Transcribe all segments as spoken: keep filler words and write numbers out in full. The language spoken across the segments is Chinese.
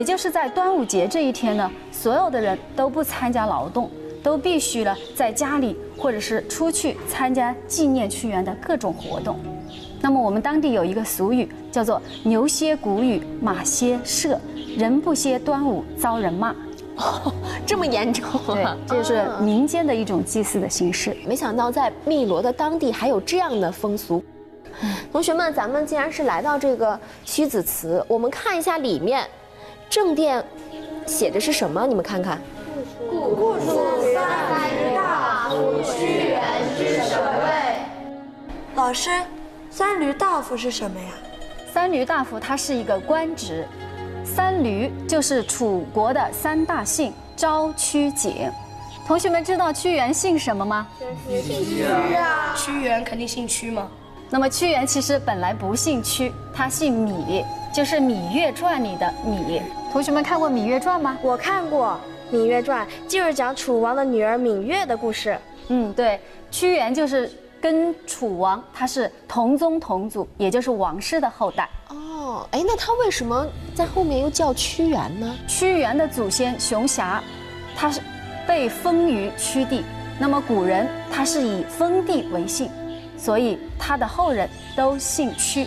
也就是在端午节这一天呢，所有的人都不参加劳动，都必须呢在家里或者是出去参加纪念屈原的各种活动。那么我们当地有一个俗语叫做“牛歇谷雨，马歇社，人不歇端午遭人骂”。 哦，这么严重啊！ 对，这就是民间的一种祭祀的形式。 没想到在汨罗的当地还有这样的风俗。同学们，咱们既然是来到这个屈子祠，我们看一下里面，正殿写的是什么？你们看看。 故属三闾大夫屈原之神位。 老师，三闾大夫是什么呀？ 三闾大夫他是一个官职，三闾就是楚国的三大姓昭、屈、景。同学们知道屈原姓什么吗？ 姓屈啊。 屈原肯定姓屈吗？ 那么屈原其实本来不姓屈，他姓芈，就是《芈月传》里的芈。同学们看过《芈月传》吗？ 我看过《芈月传》，就是讲楚王的女儿芈月的故事。 嗯，对，屈原就是跟楚王他是同宗同族，也就是王室的后代。 哦，哎，那他为什么在后面又叫屈原呢？ 屈原的祖先熊瑕，他是被封于屈地。那么古人他是以封地为姓，所以他的后人都姓屈。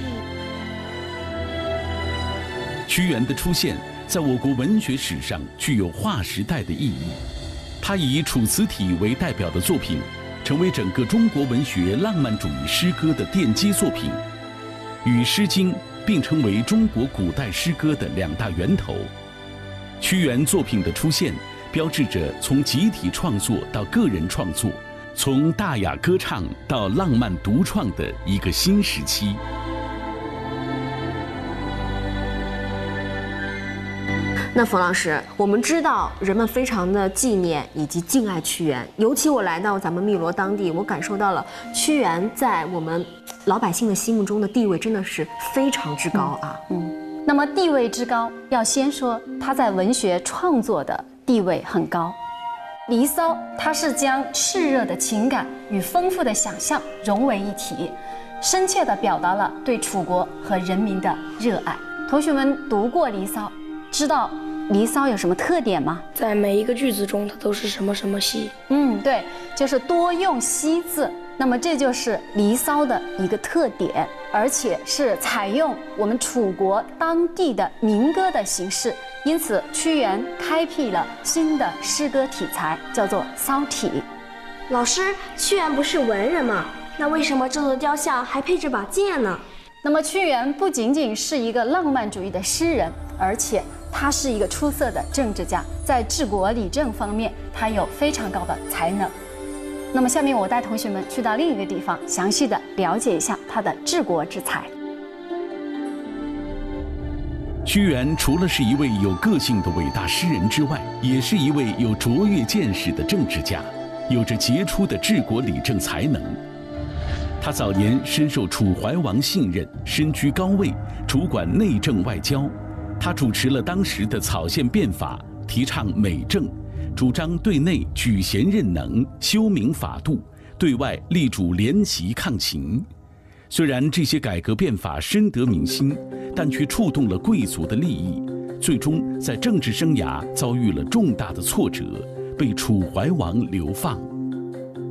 屈原的出现在我国文学史上具有划时代的意义。他以楚辞体为代表的作品，成为整个中国文学浪漫主义诗歌的奠基作品，与《诗经》并称为中国古代诗歌的两大源头。屈原作品的出现，标志着从集体创作到个人创作，从大雅歌唱到浪漫独创的一个新时期。 那冯老师，我们知道人们非常的纪念以及敬爱屈原，尤其我来到咱们汨罗当地，我感受到了屈原在我们老百姓的心目中的地位真的是非常之高啊。 嗯，嗯那么地位之高，要先说他在文学创作的地位很高。《离骚》它是将炽热的情感与丰富的想象融为一体，深切地表达了对楚国和人民的热爱。同学们读过《离骚》，知道《离骚》有什么特点吗？ 在每一个句子中，它都是什么什么兮。 嗯，对，就是多用兮字。那么这就是《离骚》的一个特点，而且是采用我们楚国当地的民歌的形式，因此屈原开辟了新的诗歌题材，叫做骚体。 老师，屈原不是文人吗？那为什么这座雕像还配着把剑呢？ 那么屈原不仅仅是一个浪漫主义的诗人，而且他是一个出色的政治家，在治国理政方面，他有非常高的才能。那么下面我带同学们去到另一个地方，详细的了解一下他的治国之才。 屈原除了是一位有个性的伟大诗人之外，也是一位有卓越见识的政治家，有着杰出的治国理政才能。他早年深受楚怀王信任，身居高位，主管内政外交。他主持了当时的草县变法，提倡美政，主张对内举贤任能，修明法度，对外力主联齐抗秦。虽然这些改革变法深得民心，但却触动了贵族的利益，最终在政治生涯遭遇了重大的挫折，被楚怀王流放。